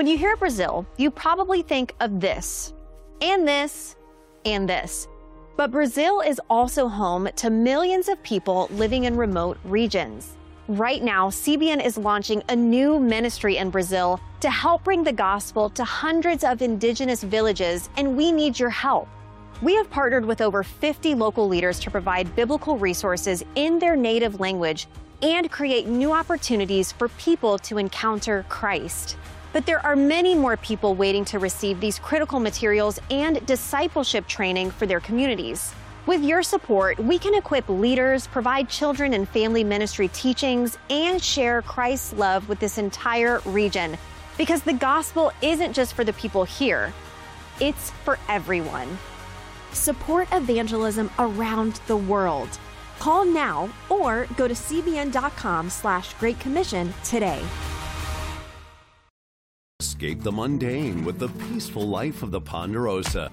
When you hear Brazil, you probably think of this, and this, and this. But Brazil is also home to millions of people living in remote regions. Right now, CBN is launching a new ministry in Brazil to help bring the gospel to hundreds of indigenous villages, and we need your help. We have partnered with over 50 local leaders to provide biblical resources in their native language and create new opportunities for people to encounter Christ. But there are many more people waiting to receive these critical materials and discipleship training for their communities. With your support, we can equip leaders, provide children and family ministry teachings, and share Christ's love with this entire region. Because the gospel isn't just for the people here, it's for everyone. Support evangelism around the world. Call now or go to cbn.com/Great Commission today. Escape the mundane with the peaceful life of the Ponderosa.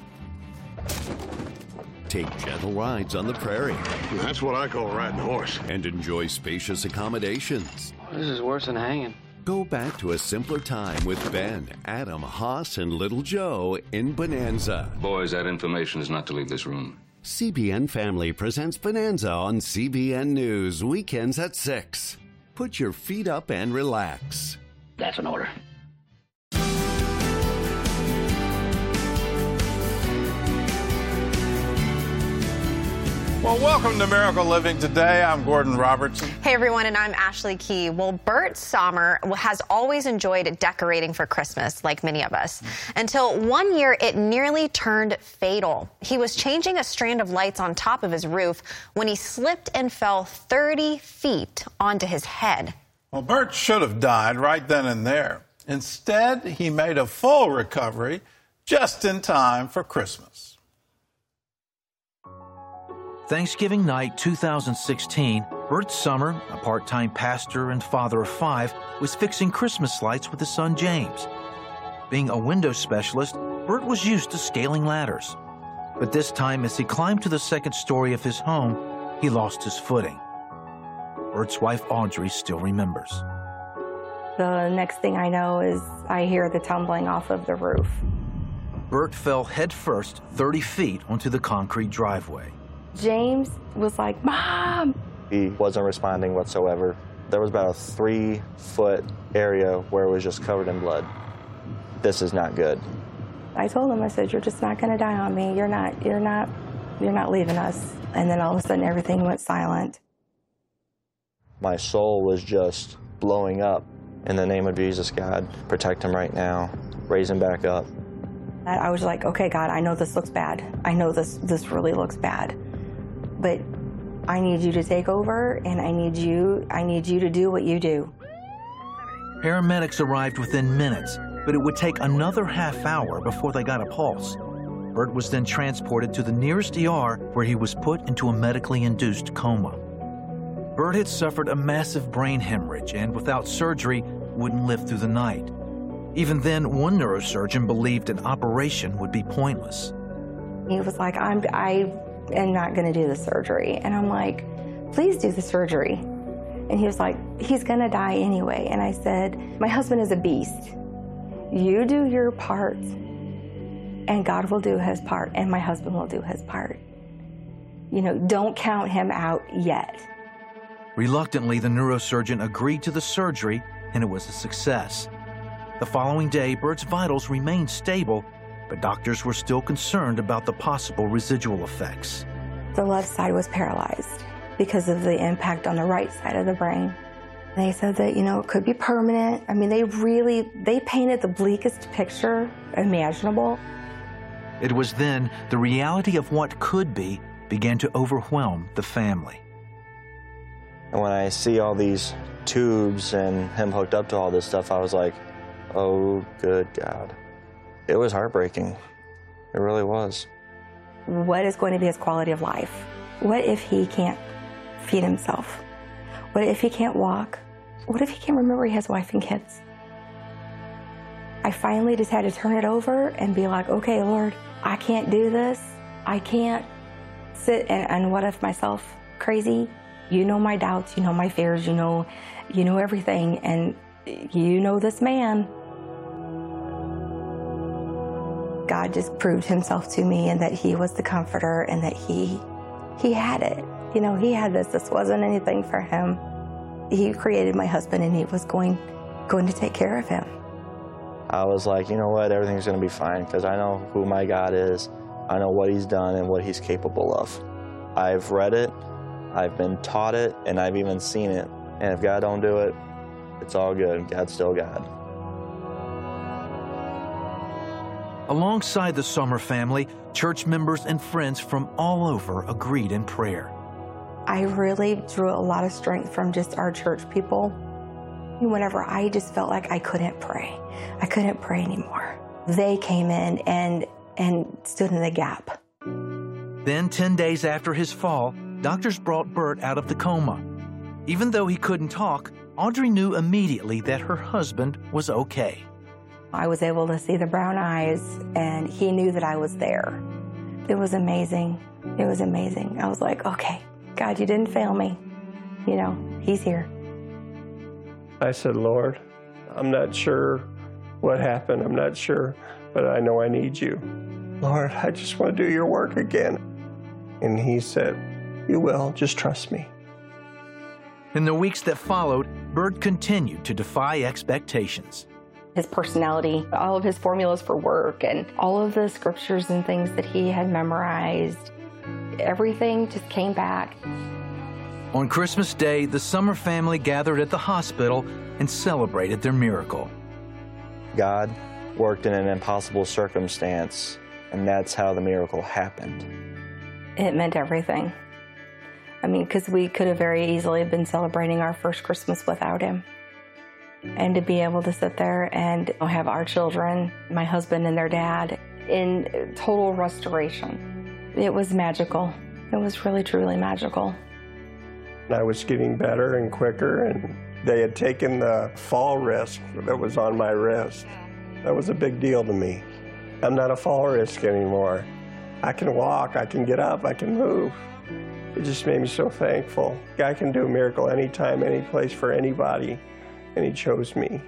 Take gentle rides on the prairie. That's what I call riding a horse. And enjoy spacious accommodations. This is worse than hanging. Go back to a simpler time with Ben, Adam, Haas, and Little Joe in Bonanza. Boys, that information is not to leave this room. CBN Family presents Bonanza on CBN News, weekends at 6. Put your feet up and relax. That's an order. Well, welcome to Miracle Living Today. I'm Gordon Robertson. Hey, everyone, and I'm Ashley Key. Well, Bert Sommer has always enjoyed decorating for Christmas, like many of us, until one year it nearly turned fatal. He was changing a strand of lights on top of his roof when he slipped and fell 30 feet onto his head. Well, Bert should have died right then and there. Instead, he made a full recovery just in time for Christmas. Thanksgiving night 2016, Bert Sommer, a part-time pastor and father of 5, was fixing Christmas lights with his son James. Being a window specialist, Bert was used to scaling ladders. But this time, as he climbed to the second story of his home, he lost his footing. Bert's wife Audrey still remembers. The next thing I know is I hear the tumbling off of the roof. Bert fell headfirst 30 feet onto the concrete driveway. James was like, "Mom!" He wasn't responding whatsoever. There was about a 3-foot area where it was just covered in blood. This is not good. I told him, I said, "You're just not going to die on me. You're not leaving us." And then all of a sudden everything went silent. My soul was just blowing up. In the name of Jesus, God, protect him right now. Raise him back up. I was like, okay, God, I know this looks bad. I know this really looks bad. But I need you to take over, and I need you to do what you do. Paramedics arrived within minutes, but it would take another half hour before they got a pulse. Bert was then transported to the nearest ER, where he was put into a medically induced coma. Bert had suffered a massive brain hemorrhage and without surgery wouldn't live through the night. Even then, one neurosurgeon believed an operation would be pointless. He was like, I am not going to do the surgery. And I'm like, please do the surgery. And he was like, he's going to die anyway. And I said, my husband is a beast. You do your part, and God will do his part, and my husband will do his part. You know, don't count him out yet. Reluctantly, the neurosurgeon agreed to the surgery, and it was a success. The following day, Bert's vitals remained stable, but doctors were still concerned about the possible residual effects. The left side was paralyzed because of the impact on the right side of the brain. They said that, you know, it could be permanent. I mean, they painted the bleakest picture imaginable. It was then the reality of what could be began to overwhelm the family. And when I see all these tubes and him hooked up to all this stuff, I was like, oh, good God. It was heartbreaking. It really was. What is going to be his quality of life? What if he can't feed himself? What if he can't walk? What if he can't remember he has a wife and kids? I finally just had to turn it over and be like, okay, Lord, I can't do this. I can't sit and what if myself crazy? You know my doubts, you know my fears, you know everything, and you know this man. God just proved himself to me and that he was the comforter and that he had it. You know, he had this. This wasn't anything for him. He created my husband and he was going to take care of him. I was like, you know what, everything's going to be fine because I know who my God is. I know what he's done and what he's capable of. I've read it, I've been taught it, and I've even seen it. And if God don't do it, it's all good. God's still God. Alongside the Sommer family, church members and friends from all over agreed in prayer. I really drew a lot of strength from just our church people. Whenever I just felt like I couldn't pray anymore, they came in and stood in the gap. Then 10 days after his fall, doctors brought Bert out of the coma. Even though he couldn't talk, Audrey knew immediately that her husband was okay. I was able to see the brown eyes, and he knew that I was there. It was amazing. It was amazing. I was like, okay, God, you didn't fail me. You know, he's here. I said, Lord, I'm not sure what happened. I'm not sure, but I know I need you. Lord, I just want to do your work again. And he said, you will, just trust me. In the weeks that followed, Bert continued to defy expectations. His personality, all of his formulas for work, and all of the scriptures and things that he had memorized, everything just came back. On Christmas Day, the Sommer family gathered at the hospital and celebrated their miracle. God worked in an impossible circumstance, and that's how the miracle happened. It meant everything. I mean, because we could have very easily been celebrating our first Christmas without him. And to be able to sit there and have our children, my husband and their dad, in total restoration. It was magical. It was really, truly magical. I was getting better and quicker, and they had taken the fall risk that was on my wrist. That was a big deal to me. I'm not a fall risk anymore. I can walk, I can get up, I can move. It just made me so thankful. God can do a miracle anytime, any place for anybody, and he chose me.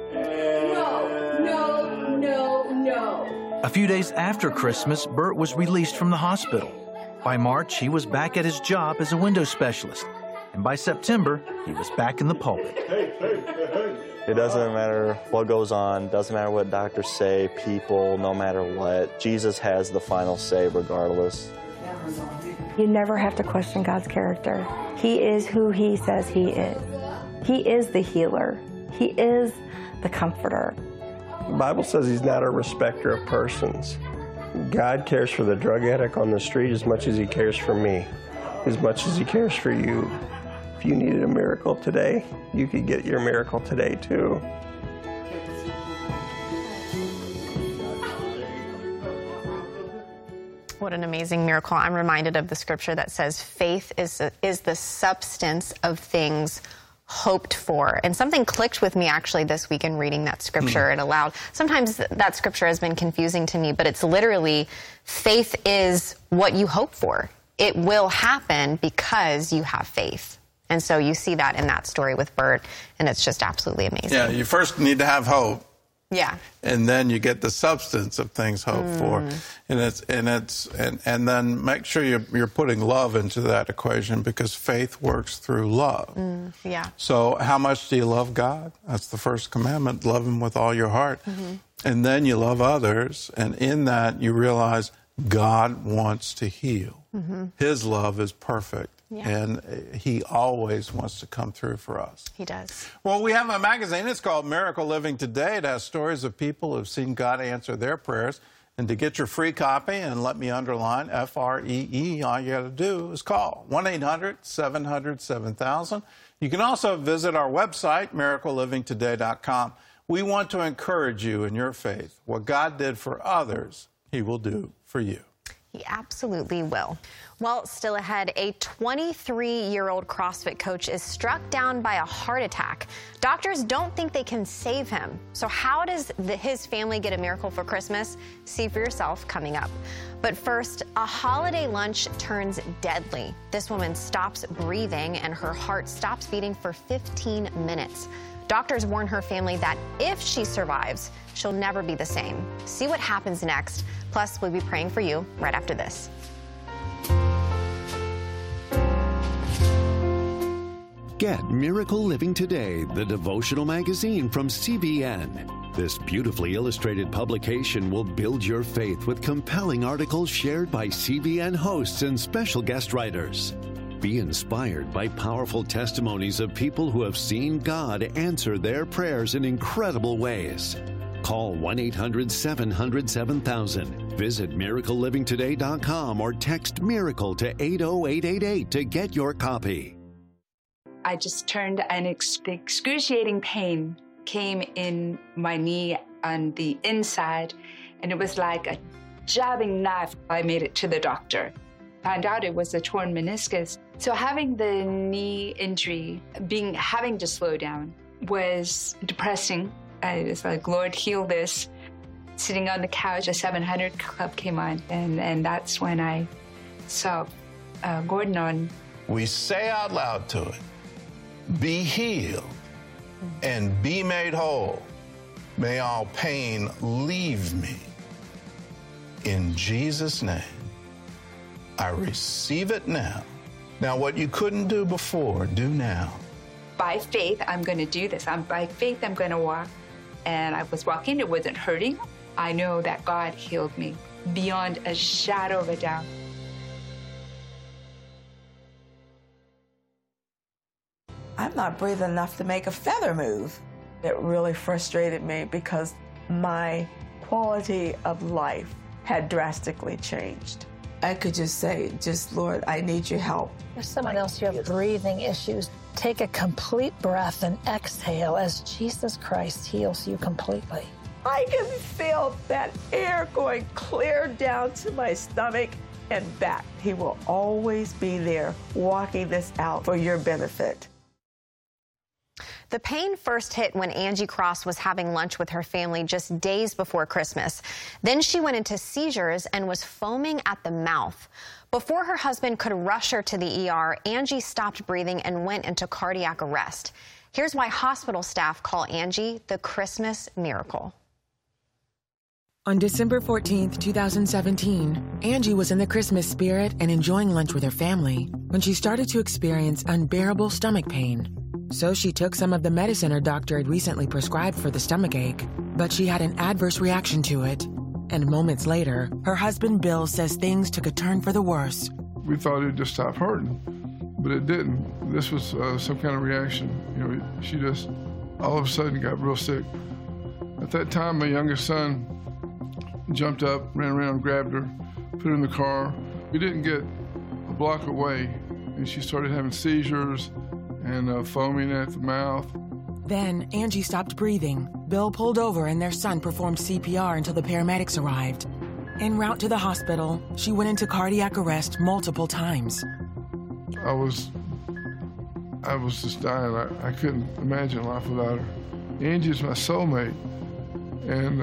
No. A few days after Christmas, Bert was released from the hospital. By March, he was back at his job as a window specialist. And by September, he was back in the pulpit. It doesn't matter what goes on, doesn't matter what doctors say, people, no matter what. Jesus has the final say regardless. You never have to question God's character. He is who he says he is. He is the healer. He is the comforter. The Bible says he's not a respecter of persons. God cares for the drug addict on the street as much as he cares for me, as much as he cares for you. If you needed a miracle today, you could get your miracle today too. What an amazing miracle. I'm reminded of the scripture that says faith is the substance of things hoped for. And something clicked with me actually this week in reading that scripture it aloud. Sometimes that scripture has been confusing to me, but it's literally faith is what you hope for. It will happen because you have faith. And so you see that in that story with Bert, and it's just absolutely amazing. Yeah, you first need to have hope. Yeah. And then you get the substance of things hoped for. And then make sure you're putting love into that equation, because faith works through love. Yeah. So how much do you love God? That's the first commandment. Love him with all your heart. And then you love others. And in that you realize God wants to heal. His love is perfect. Yeah. And he always wants to come through for us. He does. Well, we have a magazine. It's called Miracle Living Today. It has stories of people who've seen God answer their prayers. And to get your free copy, and let me underline FREE, all you got to do is call 1-800-700-7000. You can also visit our website, miraclelivingtoday.com. We want to encourage you in your faith. What God did for others, he will do for you. He absolutely will. Well, still ahead, a 23-year-old CrossFit coach is struck down by a heart attack. Doctors don't think they can save him. So how does his family get a miracle for Christmas? See for yourself coming up. But first, a holiday lunch turns deadly. This woman stops breathing and her heart stops beating for 15 minutes. Doctors warn her family that if she survives, she'll never be the same. See what happens next. Plus, we'll be praying for you right after this. Get Miracle Living Today, the devotional magazine from CBN. This beautifully illustrated publication will build your faith with compelling articles shared by CBN hosts and special guest writers. Be inspired by powerful testimonies of people who have seen God answer their prayers in incredible ways. Call 1-800-700-7000. Visit miraclelivingtoday.com or text MIRACLE to 80888 to get your copy. I just turned and excruciating pain came in my knee on the inside, and it was like a jabbing knife. I made it to the doctor. Found out it was a torn meniscus. So having the knee injury, having to slow down was depressing. I was like, Lord, heal this. Sitting on the couch, a 700 Club came on, and that's when I saw Gordon on. We say out loud to it, be healed and be made whole. May all pain leave me. In Jesus' name, I receive it now. Now, what you couldn't do before, do now. By faith, I'm going to do this. By faith, I'm going to walk. And I was walking, it wasn't hurting. I know that God healed me beyond a shadow of a doubt. I'm not breathing enough to make a feather move. It really frustrated me because my quality of life had drastically changed. I could just say, Lord, I need your help. If someone else you have breathing issues, take a complete breath and exhale as Jesus Christ heals you completely. I can feel that air going clear down to my stomach and back. He will always be there walking this out for your benefit. The pain first hit when Angie Cross was having lunch with her family just days before Christmas. Then she went into seizures and was foaming at the mouth. Before her husband could rush her to the ER, Angie stopped breathing and went into cardiac arrest. Here's why hospital staff call Angie the Christmas miracle. On December 14th, 2017, Angie was in the Christmas spirit and enjoying lunch with her family when she started to experience unbearable stomach pain. So she took some of the medicine her doctor had recently prescribed for the stomachache, but she had an adverse reaction to it. And moments later, her husband Bill says things took a turn for the worse. We thought it would just stop hurting, but it didn't. This was some kind of reaction. She just all of a sudden got real sick. At that time, my youngest son jumped up, ran around, grabbed her, put her in the car. We didn't get a block away, and she started having seizures and foaming at the mouth. Then Angie stopped breathing. Bill pulled over and their son performed CPR until the paramedics arrived. En route to the hospital, she went into cardiac arrest multiple times. I was just dying. I couldn't imagine life without her. Angie's my soulmate, and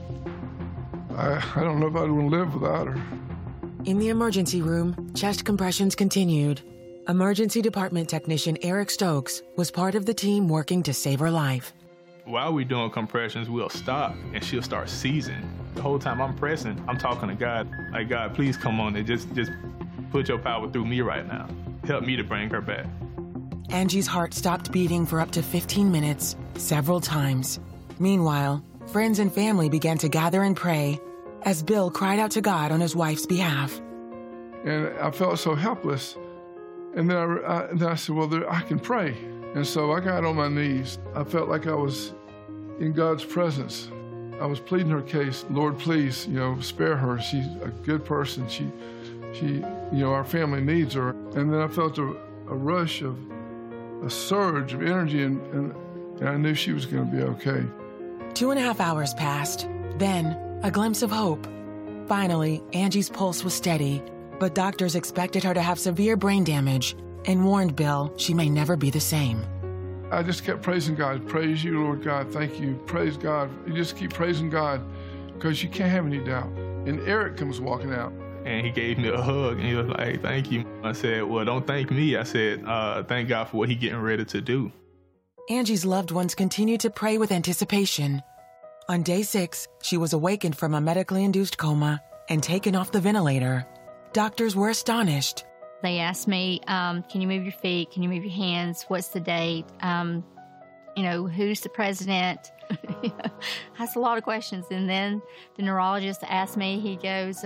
I don't know if I'd want to live without her. In the emergency room, chest compressions continued. Emergency department technician Eric Stokes was part of the team working to save her life. While we're doing compressions, we'll stop and she'll start seizing. The whole time I'm pressing, I'm talking to God, like, God, please come on and just put your power through me right now. Help me to bring her back. Angie's heart stopped beating for up to 15 minutes, several times. Meanwhile, friends and family began to gather and pray as Bill cried out to God on his wife's behalf. And I felt so helpless. And then I said, well, I can pray. And so I got on my knees. I felt like I was in God's presence. I was pleading her case. Lord, please, spare her. She's a good person. She, our family needs her. And then I felt a rush of a surge of energy, and I knew she was going to be okay. 2.5 hours passed. Then, a glimpse of hope. Finally, Angie's pulse was steady, but doctors expected her to have severe brain damage and warned Bill she may never be the same. I just kept praising God. Praise you, Lord God. Thank you. Praise God. You just keep praising God because you can't have any doubt. And Eric comes walking out. And he gave me a hug, and he was like, thank you. I said, well, don't thank me. I said, thank God for what he's getting ready to do. Angie's loved ones continued to pray with anticipation. On day 6, she was awakened from a medically induced coma and taken off the ventilator. Doctors were astonished. They asked me, can you move your feet? Can you move your hands? What's the date? Who's the president? That's a lot of questions. And then the neurologist asked me, he goes,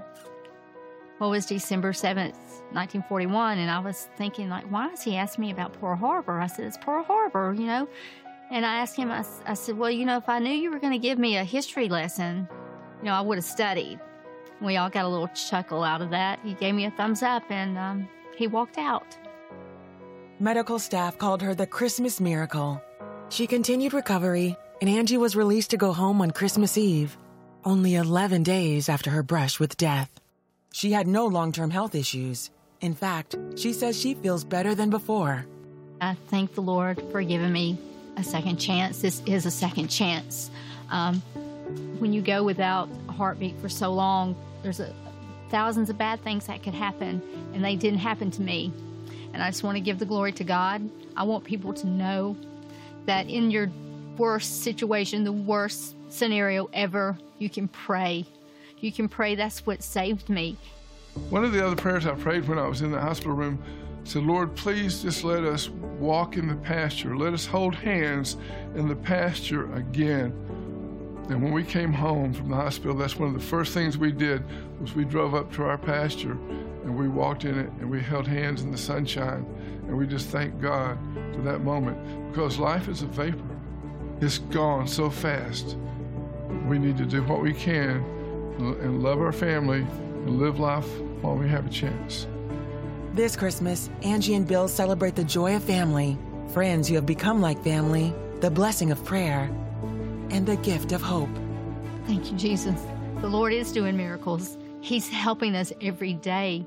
what was December 7th, 1941? And I was thinking, like, why is he asking me about Pearl Harbor? I said, it's Pearl Harbor, And I asked him, I said, well, if I knew you were going to give me a history lesson, I would have studied. We all got a little chuckle out of that. He gave me a thumbs up, and he walked out. Medical staff called her the Christmas miracle. She continued recovery, and Angie was released to go home on Christmas Eve, only 11 days after her brush with death. She had no long-term health issues. In fact, she says she feels better than before. I thank the Lord for giving me a second chance. This is a second chance. When you go without a heartbeat for so long, there's thousands of bad things that could happen, and they didn't happen to me. And I just want to give the glory to God. I want people to know that in your worst situation, the worst scenario ever, you can pray. You can pray. That's what saved me. One of the other prayers I prayed when I was in the hospital room said, Lord, please just let us walk in the pasture. Let us hold hands in the pasture again. And when we came home from the hospital, that's one of the first things we did was we drove up to our pasture and we walked in it and we held hands in the sunshine. And we just thank God for that moment, because life is a vapor. It's gone so fast. We need to do what we can and love our family and live life while we have a chance. This Christmas, Angie and Bill celebrate the joy of family, friends who have become like family, the blessing of prayer, and the gift of hope. Thank you, Jesus. The Lord is doing miracles. He's helping us every day.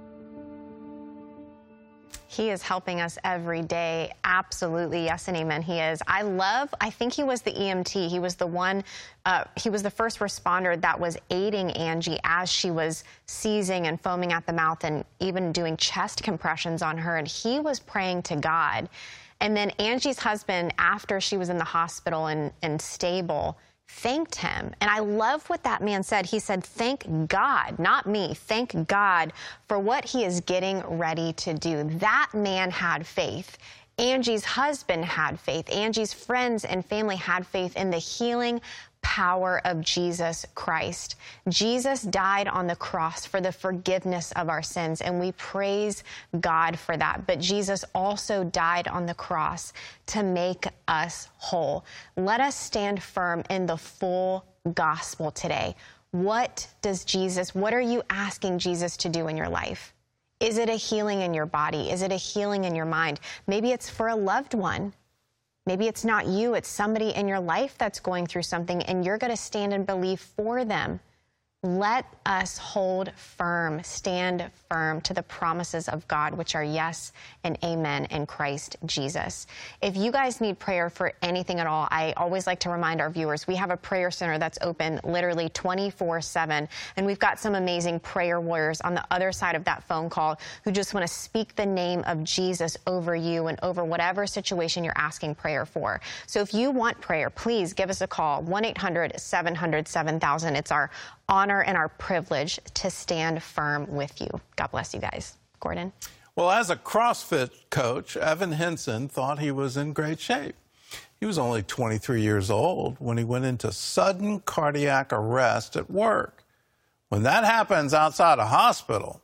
He is helping us every day. Absolutely. Yes and amen. He is. I think he was the EMT. He was the one, he was the first responder that was aiding Angie as she was seizing and foaming at the mouth and even doing chest compressions on her. And he was praying to God. And then Angie's husband, after she was in the hospital and stable, thanked him. And I love what that man said. He said, thank God, not me, thank God for what he is getting ready to do. That man had faith. Angie's husband had faith. Angie's friends and family had faith in the healing power of Jesus Christ. Jesus died on the cross for the forgiveness of our sins, and we praise God for that. But Jesus also died on the cross to make us whole. Let us stand firm in the full gospel today. What are you asking Jesus to do in your life? Is it a healing in your body? Is it a healing in your mind? Maybe it's for a loved one. Maybe it's not you, it's somebody in your life that's going through something, and you're going to stand and believe for them. Let us hold firm, stand firm to the promises of God, which are yes and amen in Christ Jesus. If you guys need prayer for anything at all, I always like to remind our viewers, we have a prayer center that's open literally 24/7, and we've got some amazing prayer warriors on the other side of that phone call who just want to speak the name of Jesus over you and over whatever situation you're asking prayer for. So if you want prayer, please give us a call, 1-800-700-7000. It's our honor and our privilege to stand firm with you. God bless you guys. Gordon? Well, as a CrossFit coach, Evan Henson thought he was in great shape. He was only 23 years old when he went into sudden cardiac arrest at work. When that happens outside a hospital,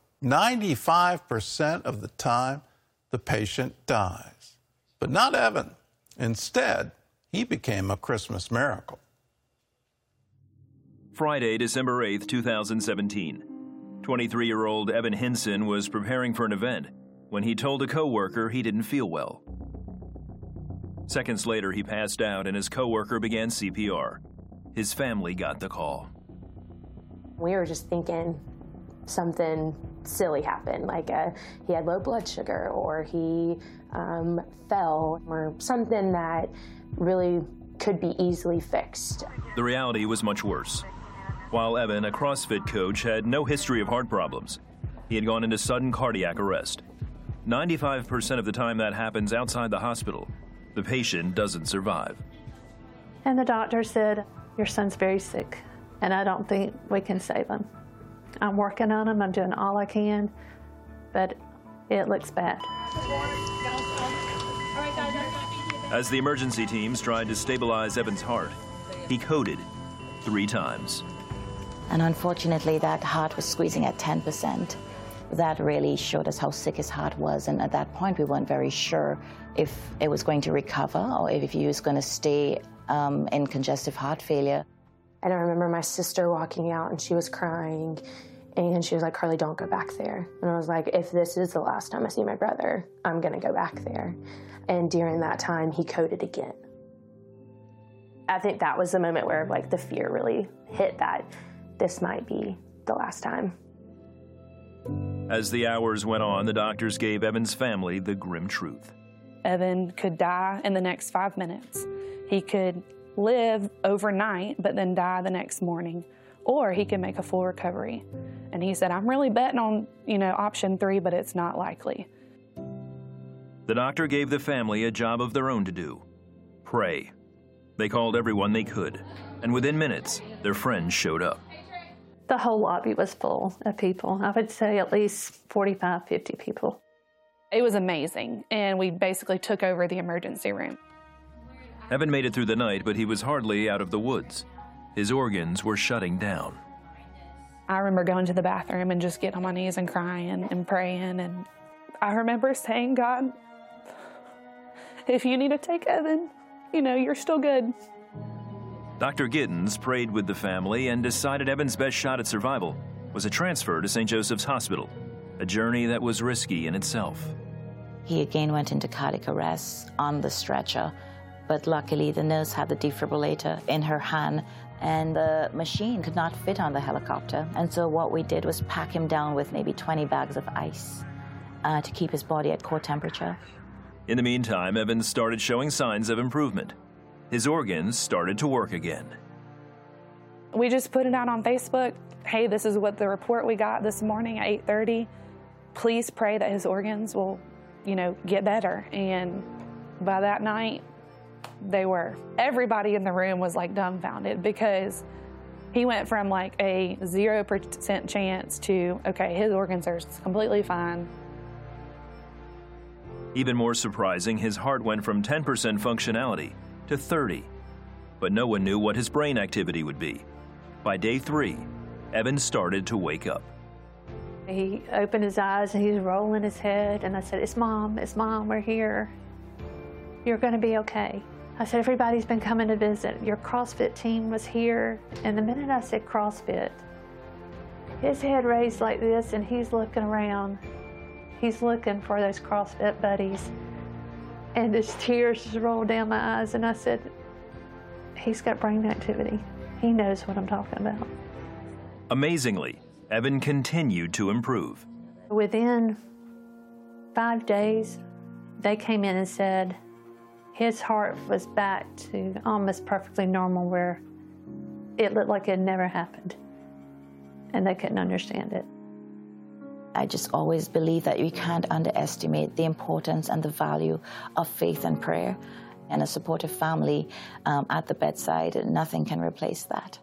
95% of the time, the patient dies. But not Evan. Instead, he became a Christmas miracle. Friday, December 8th, 2017. 23-year-old Evan Henson was preparing for an event when he told a coworker he didn't feel well. Seconds later, he passed out and his coworker began CPR. His family got the call. We were just thinking something silly happened, like he had low blood sugar or he fell or something that really could be easily fixed. The reality was much worse. While Evan, a CrossFit coach, had no history of heart problems, he had gone into sudden cardiac arrest. 95% of the time that happens outside the hospital, the patient doesn't survive. And the doctor said, your son's very sick, and I don't think we can save him. I'm working on him, I'm doing all I can, but it looks bad. As the emergency teams tried to stabilize Evan's heart, he coded 3 times. And unfortunately, that heart was squeezing at 10%. That really showed us how sick his heart was, and at that point we weren't very sure if it was going to recover or if he was going to stay in congestive heart failure. And I remember my sister walking out and she was crying, and she was like, Carly, don't go back there. And I was like, if this is the last time I see my brother, I'm gonna go back there. And during that time, he coded again. I think that was the moment where like the fear really hit that this might be the last time. As the hours went on, the doctors gave Evan's family the grim truth. Evan could die in the next 5 minutes. He could live overnight, but then die the next morning. Or he could make a full recovery. And he said, I'm really betting on, option 3, but it's not likely. The doctor gave the family a job of their own to do: pray. They called everyone they could, and within minutes, their friends showed up. The whole lobby was full of people. I would say at least 45, 50 people. It was amazing, and we basically took over the emergency room. Evan made it through the night, but he was hardly out of the woods. His organs were shutting down. I remember going to the bathroom and just getting on my knees and crying and praying, and I remember saying, God, if you need to take Evan, you're still good. Dr. Giddens prayed with the family and decided Evan's best shot at survival was a transfer to St. Joseph's Hospital, a journey that was risky in itself. He again went into cardiac arrest on the stretcher, but luckily the nurse had the defibrillator in her hand and the machine could not fit on the helicopter. And so what we did was pack him down with maybe 20 bags of ice to keep his body at core temperature. In the meantime, Evan started showing signs of improvement. His organs started to work again. We just put it out on Facebook. Hey, this is what the report we got this morning at 8:30. Please pray that his organs will, get better. And by that night, they were. Everybody in the room was like dumbfounded because he went from like a 0% chance to, okay, his organs are completely fine. Even more surprising, his heart went from 10% functionality to 30. But no one knew what his brain activity would be. By day 3, Evan started to wake up. He opened his eyes and he was rolling his head, and I said, it's Mom, we're here. You're gonna be okay. I said, everybody's been coming to visit. Your CrossFit team was here. And the minute I said CrossFit, his head raised like this and he's looking around. He's looking for those CrossFit buddies. And his tears just rolled down my eyes, and I said, he's got brain activity. He knows what I'm talking about. Amazingly, Evan continued to improve. Within 5 days, they came in and said his heart was back to almost perfectly normal, where it looked like it never happened, and they couldn't understand it. I just always believe that we can't underestimate the importance and the value of faith and prayer. And a supportive family at the bedside, nothing can replace that.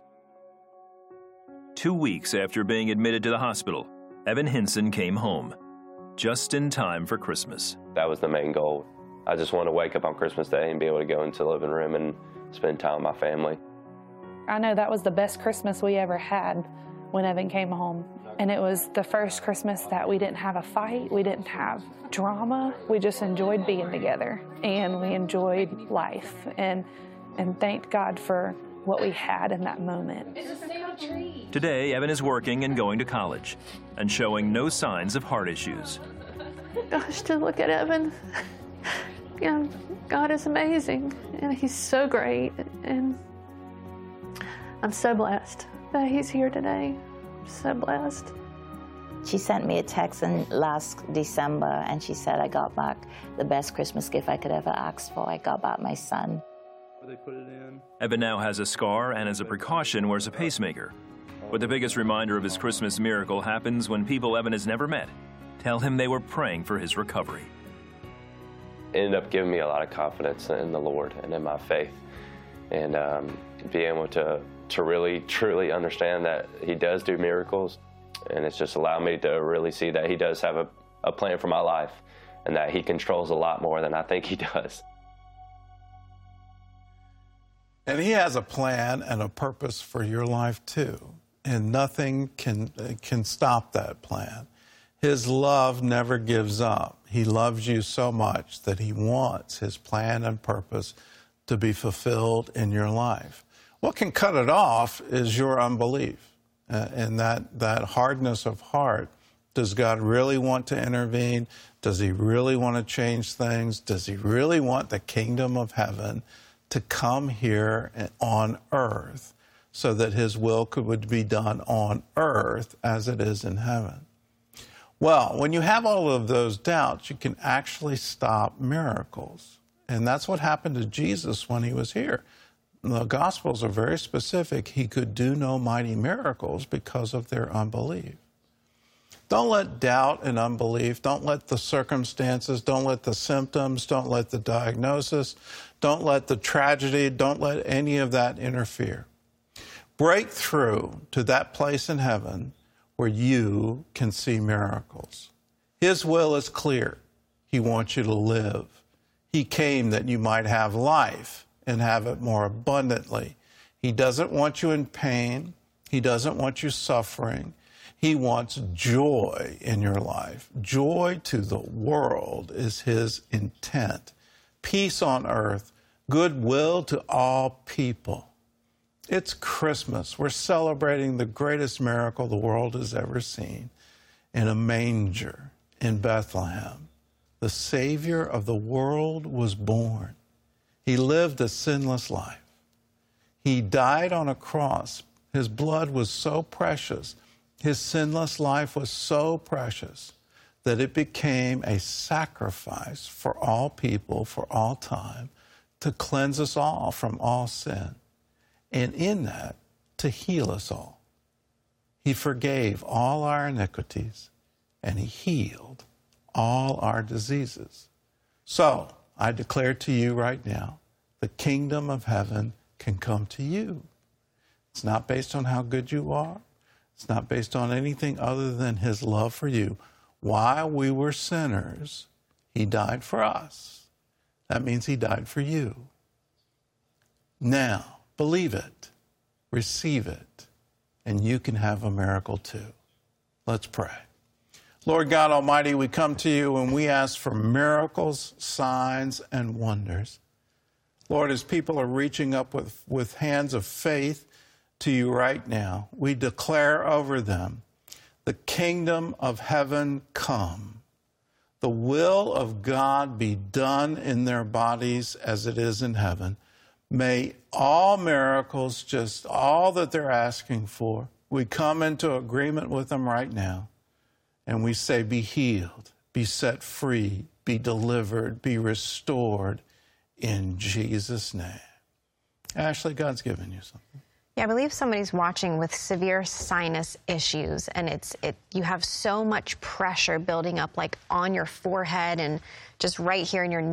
2 weeks after being admitted to the hospital, Evan Hinson came home, just in time for Christmas. That was the main goal. I just wanted to wake up on Christmas Day and be able to go into the living room and spend time with my family. I know that was the best Christmas we ever had when Evan came home. And it was the first Christmas that we didn't have a fight, we didn't have drama, we just enjoyed being together, and we enjoyed life, and thanked God for what we had in that moment. Today, Evan is working and going to college, and showing no signs of heart issues. Gosh, to look at Evan, God is amazing, and he's so great, and I'm so blessed that he's here today. So blessed. She sent me a text last December, and she said, I got back the best Christmas gift I could ever ask for. I got back my son. They put it in. Evan now has a scar and as a precaution wears a pacemaker. But the biggest reminder of his Christmas miracle happens when people Evan has never met tell him they were praying for his recovery. ended up giving me a lot of confidence in the Lord and in my faith, and being able to really, truly understand that He does do miracles, and it's just allowed me to really see that He does have a plan for my life, and that He controls a lot more than I think He does. And He has a plan and a purpose for your life too, and nothing can stop that plan. His love never gives up. He loves you so much that He wants His plan and purpose to be fulfilled in your life. What can cut it off is your unbelief and that hardness of heart. Does God really want to intervene? Does He really want to change things? Does He really want the kingdom of heaven to come here on earth so that His will could be done on earth as it is in heaven? Well, when you have all of those doubts, you can actually stop miracles. And that's what happened to Jesus when He was here. The Gospels are very specific. He could do no mighty miracles because of their unbelief. Don't let doubt and unbelief, don't let the circumstances, don't let the symptoms, don't let the diagnosis, don't let the tragedy, don't let any of that interfere. Break through to that place in heaven where you can see miracles. His will is clear. He wants you to live. He came that you might have life and have it more abundantly. He doesn't want you in pain. He doesn't want you suffering. He wants joy in your life. Joy to the world is His intent. Peace on earth, goodwill to all people. It's Christmas. We're celebrating the greatest miracle the world has ever seen in a manger in Bethlehem. The Savior of the world was born. He lived a sinless life. He died on a cross. His blood was so precious. His sinless life was so precious that it became a sacrifice for all people, for all time, to cleanse us all from all sin. And in that, to heal us all. He forgave all our iniquities, and He healed all our diseases. So, I declare to you right now, the kingdom of heaven can come to you. It's not based on how good you are. It's not based on anything other than His love for you. While we were sinners, He died for us. That means He died for you. Now, believe it, receive it, and you can have a miracle too. Let's pray. Lord God Almighty, we come to You and we ask for miracles, signs, and wonders. Lord, as people are reaching up with hands of faith to You right now, we declare over them, the kingdom of heaven come. The will of God be done in their bodies as it is in heaven. May all miracles, just all that they're asking for, we come into agreement with them right now. And we say, be healed, be set free, be delivered, be restored in Jesus' name. Ashley, God's given you something. Yeah, I believe somebody's watching with severe sinus issues, and you have so much pressure building up like on your forehead and just right here in your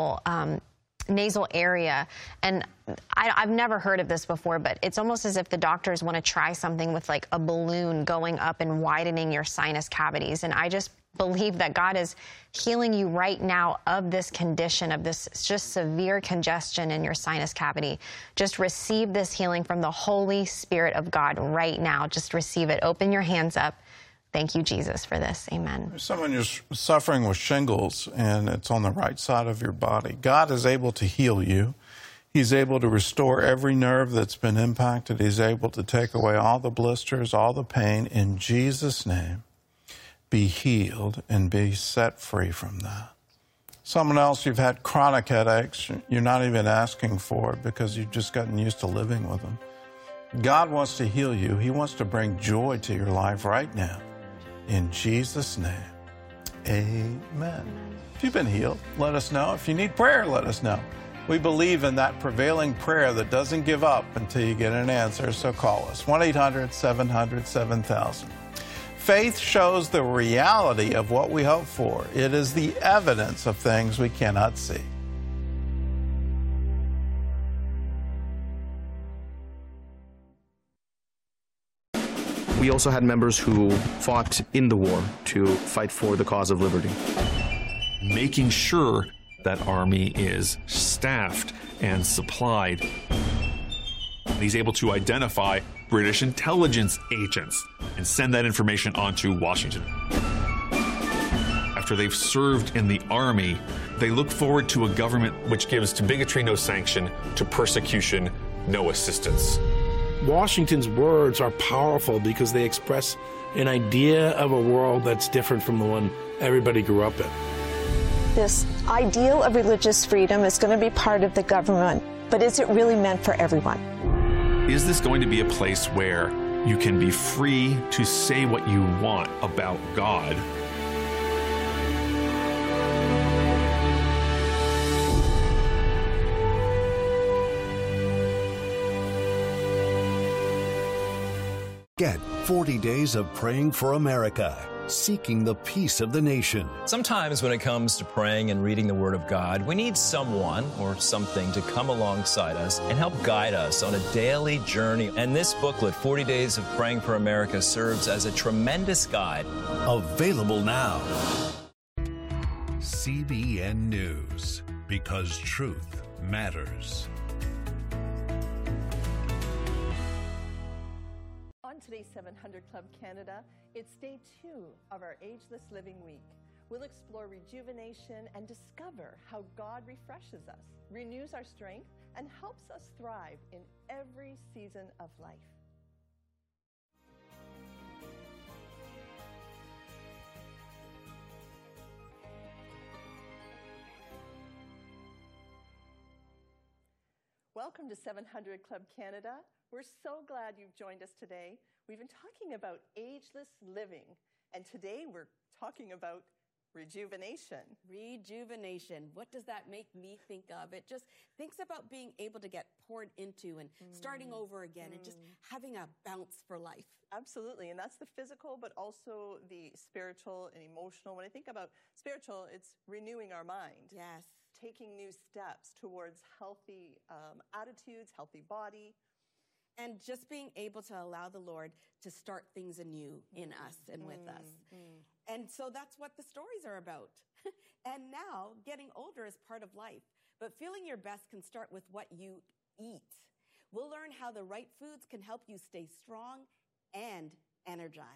nasal area. And I've never heard of this before, but it's almost as if the doctors want to try something with like a balloon going up and widening your sinus cavities. And I just believe that God is healing you right now of this condition, of this just severe congestion in your sinus cavity. Just receive this healing from the Holy Spirit of God right now. Just receive it. Open your hands up. Thank you, Jesus, for this. Amen. There's someone who's suffering with shingles, and it's on the right side of your body. God is able to heal you. He's able to restore every nerve that's been impacted. He's able to take away all the blisters, all the pain. In Jesus' name, be healed and be set free from that. Someone else, you've had chronic headaches. You're not even asking for it because you've just gotten used to living with them. God wants to heal you. He wants to bring joy to your life right now. In Jesus' name, amen. If you've been healed, let us know. If you need prayer, let us know. We believe in that prevailing prayer that doesn't give up until you get an answer, so call us. 1-800-700-7000. Faith shows the reality of what we hope for. It is the evidence of things we cannot see. We also had members who fought in the war to fight for the cause of liberty. Making sure that Army is staffed and supplied. He's able to identify British intelligence agents and send that information on to Washington. After they've served in the Army, they look forward to a government which gives to bigotry no sanction, to persecution no assistance. Washington's words are powerful because they express an idea of a world that's different from the one everybody grew up in. This ideal of religious freedom is going to be part of the government, but is it really meant for everyone? Is this going to be a place where you can be free to say what you want about God? Get 40 Days of Praying for America, seeking the peace of the nation. Sometimes when it comes to praying and reading the Word of God, we need someone or something to come alongside us and help guide us on a daily journey. And this booklet, 40 Days of Praying for America, serves as a tremendous guide. Available now. CBN News, because truth matters. On today's 700 Club Canada, it's day 2 of our Ageless Living Week. We'll explore rejuvenation and discover how God refreshes us, renews our strength, and helps us thrive in every season of life. Welcome to 700 Club Canada. We're so glad you've joined us today. We've been talking about ageless living, and today we're talking about rejuvenation. Rejuvenation. What does that make me think of? It just thinks about being able to get poured into and starting over again and just having a bounce for life. Absolutely, and that's the physical, but also the spiritual and emotional. When I think about spiritual, it's renewing our mind. Yes. Taking new steps towards healthy attitudes, healthy body. And just being able to allow the Lord to start things anew in us and with us. And so that's what the stories are about. And now, getting older is part of life. But feeling your best can start with what you eat. We'll learn how the right foods can help you stay strong and energized.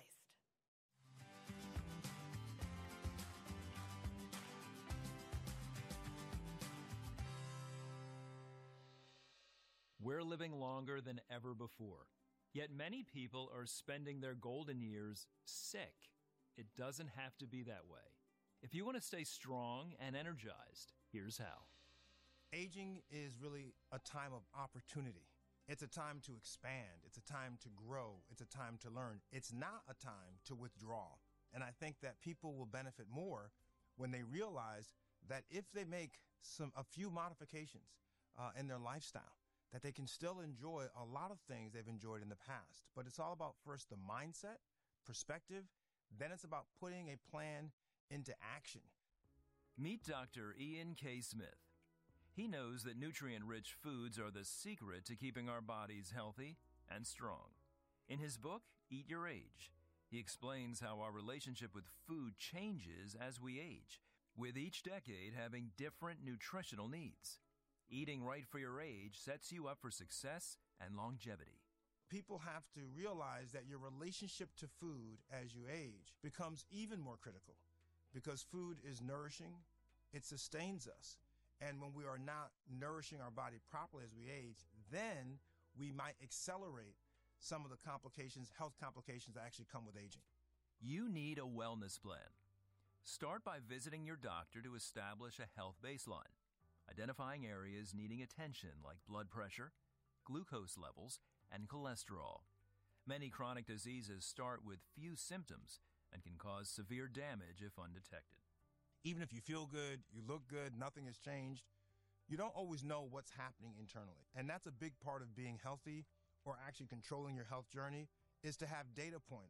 We're living longer than ever before, yet many people are spending their golden years sick. It doesn't have to be that way. If you want to stay strong and energized, here's how. Aging is really a time of opportunity. It's a time to expand. It's a time to grow. It's a time to learn. It's not a time to withdraw. And I think that people will benefit more when they realize that if they make a few modifications in their lifestyle, that they can still enjoy a lot of things they've enjoyed in the past. But it's all about first the mindset, perspective, then it's about putting a plan into action. Meet Dr. Ian K. Smith. He knows that nutrient-rich foods are the secret to keeping our bodies healthy and strong. In his book, Eat Your Age, he explains how our relationship with food changes as we age, with each decade having different nutritional needs. Eating right for your age sets you up for success and longevity. People have to realize that your relationship to food as you age becomes even more critical because food is nourishing, it sustains us. And when we are not nourishing our body properly as we age, then we might accelerate some of the complications, health complications that actually come with aging. You need a wellness plan. Start by visiting your doctor to establish a health baseline, identifying areas needing attention like blood pressure, glucose levels, and cholesterol. Many chronic diseases start with few symptoms and can cause severe damage if undetected. Even if you feel good, you look good, nothing has changed, you don't always know what's happening internally. And that's a big part of being healthy or actually controlling your health journey is to have data points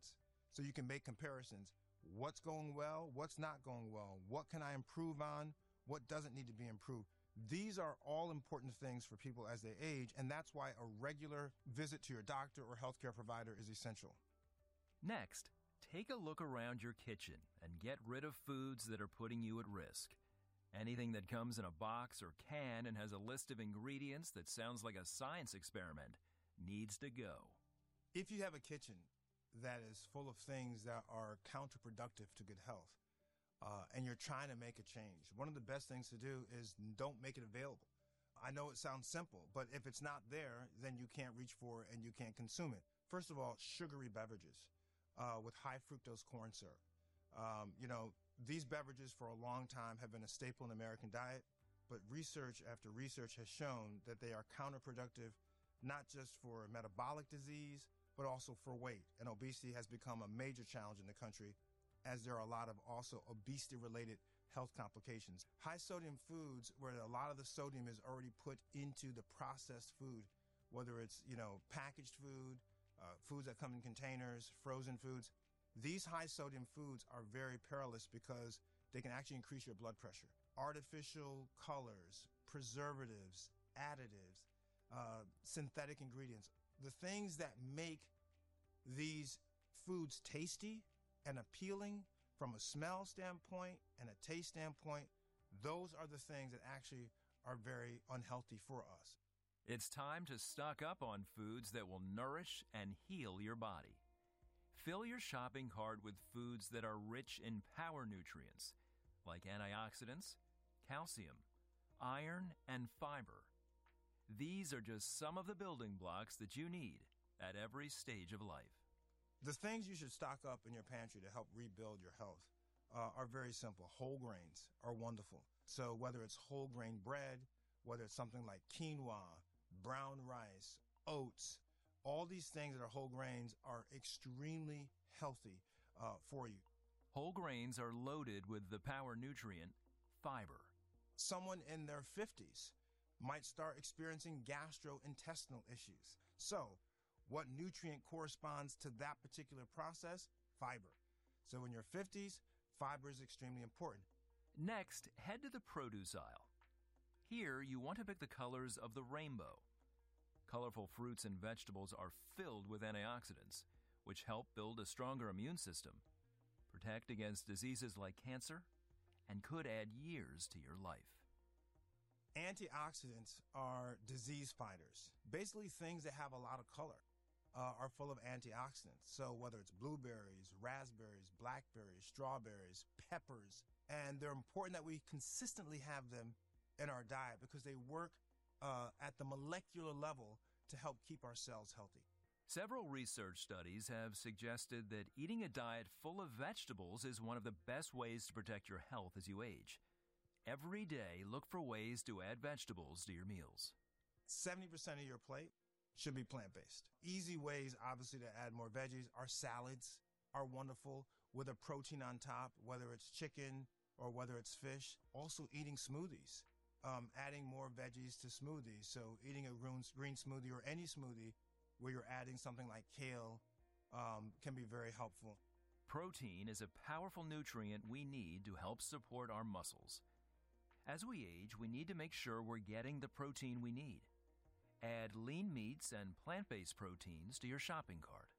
so you can make comparisons. What's going well? What's not going well? What can I improve on? What doesn't need to be improved? These are all important things for people as they age, and that's why a regular visit to your doctor or healthcare provider is essential. Next, take a look around your kitchen and get rid of foods that are putting you at risk. Anything that comes in a box or can and has a list of ingredients that sounds like a science experiment needs to go. If you have a kitchen that is full of things that are counterproductive to good health, and you're trying to make a change, one of the best things to do is don't make it available. I know it sounds simple, but if it's not there, then you can't reach for it and you can't consume it. First of all, sugary beverages with high fructose corn syrup. These beverages for a long time have been a staple in the American diet, but research after research has shown that they are counterproductive, not just for metabolic disease, but also for weight. And obesity has become a major challenge in the country, as there are a lot of also obesity-related health complications. High sodium foods, where a lot of the sodium is already put into the processed food, whether it's, packaged food, foods that come in containers, frozen foods. These high sodium foods are very perilous because they can actually increase your blood pressure. Artificial colors, preservatives, additives, synthetic ingredients, the things that make these foods tasty and appealing from a smell standpoint and a taste standpoint, those are the things that actually are very unhealthy for us. It's time to stock up on foods that will nourish and heal your body. Fill your shopping cart with foods that are rich in power nutrients, like antioxidants, calcium, iron, and fiber. These are just some of the building blocks that you need at every stage of life. The things you should stock up in your pantry to help rebuild your health are very simple. Whole grains are wonderful. So whether it's whole grain bread, whether it's something like quinoa, brown rice, oats, all these things that are whole grains are extremely healthy for you. Whole grains are loaded with the power nutrient, fiber. Someone in their 50s might start experiencing gastrointestinal issues. So what nutrient corresponds to that particular process? Fiber. So in your 50s, fiber is extremely important. Next, head to the produce aisle. Here, you want to pick the colors of the rainbow. Colorful fruits and vegetables are filled with antioxidants, which help build a stronger immune system, protect against diseases like cancer, and could add years to your life. Antioxidants are disease fighters. Basically, things that have a lot of color are full of antioxidants. So whether it's blueberries, raspberries, blackberries, strawberries, peppers, and they're important that we consistently have them in our diet because they work at the molecular level to help keep our cells healthy. Several research studies have suggested that eating a diet full of vegetables is one of the best ways to protect your health as you age. Every day, look for ways to add vegetables to your meals. 70% of your plate should be plant-based. Easy ways, obviously, to add more veggies are salads are wonderful with a protein on top, whether it's chicken or whether it's fish. Also eating smoothies, adding more veggies to smoothies. So eating a green smoothie or any smoothie where you're adding something like kale can be very helpful. Protein is a powerful nutrient we need to help support our muscles. As we age, we need to make sure we're getting the protein we need. Add lean meats and plant-based proteins to your shopping cart.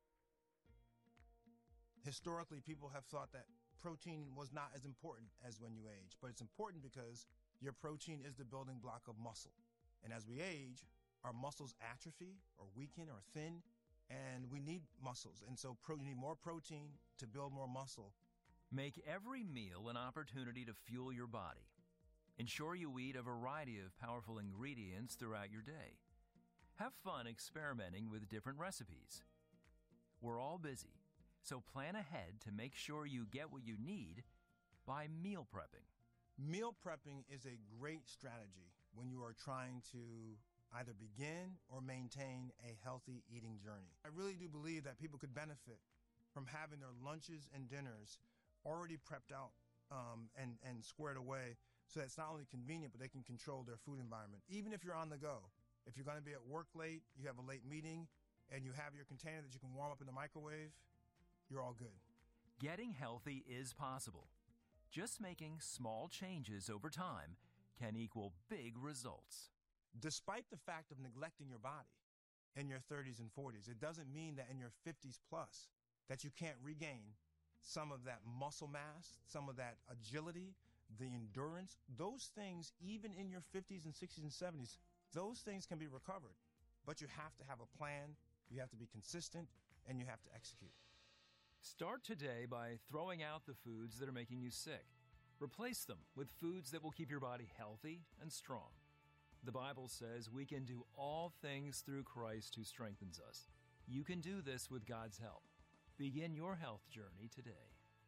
Historically, people have thought that protein was not as important as when you age, but it's important because your protein is the building block of muscle. And as we age, our muscles atrophy or weaken or thin, and we need muscles. And so you need more protein to build more muscle. Make every meal an opportunity to fuel your body. Ensure you eat a variety of powerful ingredients throughout your day. Have fun experimenting with different recipes. We're all busy, so plan ahead to make sure you get what you need by meal prepping. Meal prepping is a great strategy when you are trying to either begin or maintain a healthy eating journey. I really do believe that people could benefit from having their lunches and dinners already prepped out and squared away, so that it's not only convenient, but they can control their food environment. Even if you're on the go, if you're going to be at work late, you have a late meeting, and you have your container that you can warm up in the microwave, you're all good. Getting healthy is possible. Just making small changes over time can equal big results. Despite the fact of neglecting your body in your 30s and 40s, it doesn't mean that in your 50s plus that you can't regain some of that muscle mass, some of that agility, the endurance. Those things, even in your 50s and 60s and 70s, those things can be recovered. But you have to have a plan, you have to be consistent, and you have to execute. Start today by throwing out the foods that are making you sick. Replace them with foods that will keep your body healthy and strong. The Bible says we can do all things through Christ who strengthens us. You can do this with God's help. Begin your health journey today.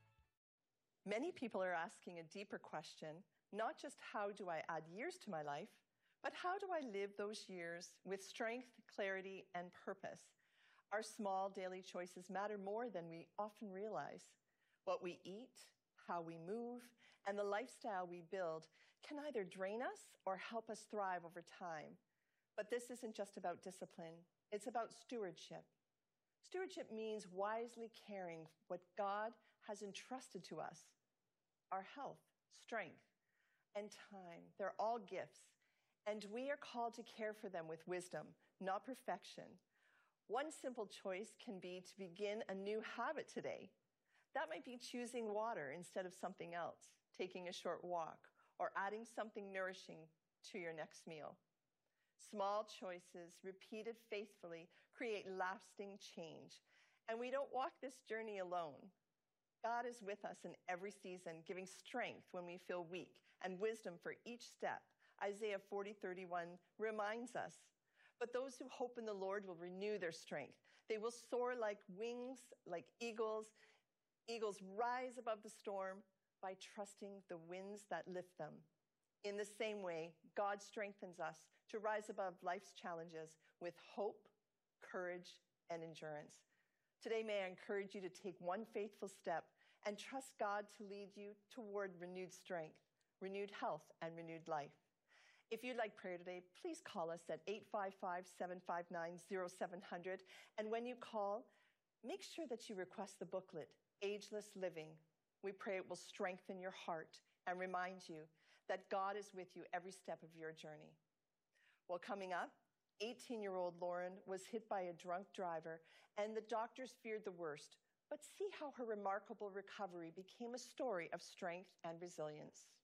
Many people are asking a deeper question, not just how do I add years to my life, but how do I live those years with strength, clarity, and purpose? Our small daily choices matter more than we often realize. What we eat, how we move, and the lifestyle we build can either drain us or help us thrive over time. But this isn't just about discipline. It's about stewardship. Stewardship means wisely caring what God has entrusted to us. Our health, strength, and time, they're all gifts. And we are called to care for them with wisdom, not perfection. One simple choice can be to begin a new habit today. That might be choosing water instead of something else, taking a short walk, or adding something nourishing to your next meal. Small choices, repeated faithfully, create lasting change. And we don't walk this journey alone. God is with us in every season, giving strength when we feel weak and wisdom for each step. Isaiah 40:31 reminds us. But those who hope in the Lord will renew their strength. They will soar like wings, like eagles. Eagles rise above the storm by trusting the winds that lift them. In the same way, God strengthens us to rise above life's challenges with hope, courage, and endurance. Today, may I encourage you to take one faithful step and trust God to lead you toward renewed strength, renewed health, and renewed life. If you'd like prayer today, please call us at 855-759-0700. And when you call, make sure that you request the booklet, Ageless Living. We pray it will strengthen your heart and remind you that God is with you every step of your journey. Well, coming up, 18-year-old Lauren was hit by a drunk driver, and the doctors feared the worst. But see how her remarkable recovery became a story of strength and resilience.